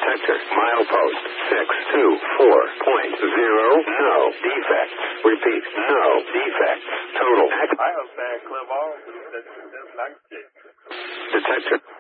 detector. Milepost 624.0. No defects. Repeat, no defects. Total. I hope that club all that's like it. Detector.